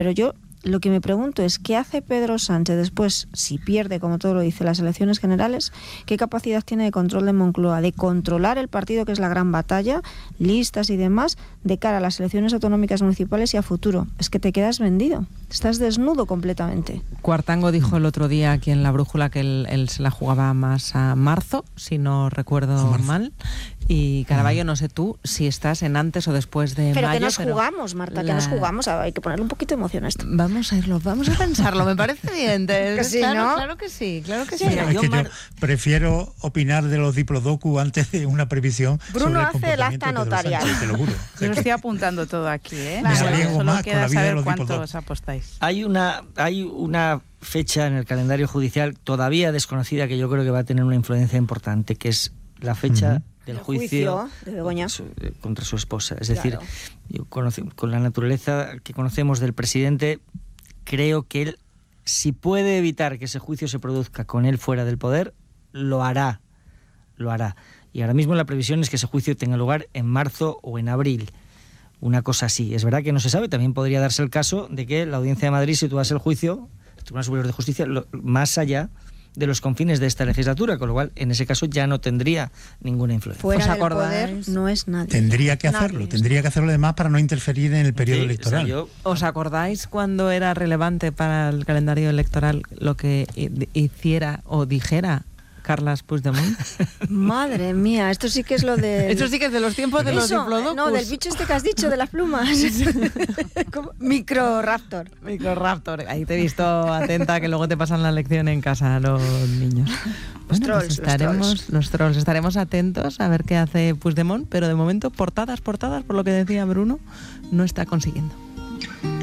Pero yo lo que me pregunto es, ¿qué hace Pedro Sánchez después, si pierde, como todo lo dice, las elecciones generales? ¿Qué capacidad tiene de control de Moncloa, de controlar el partido, que es la gran batalla, listas y demás, de cara a las elecciones autonómicas, municipales y a futuro? Es que te quedas vendido, estás desnudo completamente. Cuartango dijo el otro día aquí en La Brújula que él se la jugaba más a marzo, si no recuerdo mal. Y Caraballo, no sé tú si estás en antes o después de pero mayo. ¿qué nos jugamos, Marta? ¿Qué nos jugamos? Hay que ponerle un poquito de emoción a esto. Vamos a pensarlo, me parece bien. Que sí, claro, ¿no? Claro que sí. Mira, yo prefiero opinar de los diplodocus antes de una previsión. Bruno sobre hace el acta notarial. Te lo juro. Yo lo estoy apuntando todo aquí, ¿eh? Me arriesgo Solo más queda con la vida de saber los cuántos diplodocus. apostáis. Hay una fecha en el calendario judicial todavía desconocida que yo creo que va a tener una influencia importante, que es la fecha del juicio de Begoña contra su esposa. Es decir, yo con la naturaleza que conocemos del presidente, creo que él, si puede evitar que ese juicio se produzca con él fuera del poder, lo hará. Y ahora mismo la previsión es que ese juicio tenga lugar en marzo o en abril. Una cosa así. Es verdad que no se sabe, también podría darse el caso de que la Audiencia de Madrid situase el juicio, el Tribunal Superior de Justicia, más allá de los confines de esta legislatura, con lo cual en ese caso ya no tendría ninguna influencia. Fuera del poder no es nadie. Tendría que hacerlo además para no interferir en el periodo electoral. O sea, ¿Os acordáis cuando era relevante para el calendario electoral lo que hiciera o dijera Carles Puigdemont? Madre mía, esto sí que es lo de... Esto sí que es de los tiempos de los diplodocus. No, del bicho este que has dicho, de las plumas. Microraptor. Microraptor. Ahí te he visto atenta, que luego te pasan la lección en casa los niños. Los trolls. Estaremos atentos a ver qué hace Puigdemont, pero de momento portadas, por lo que decía Bruno, no está consiguiendo.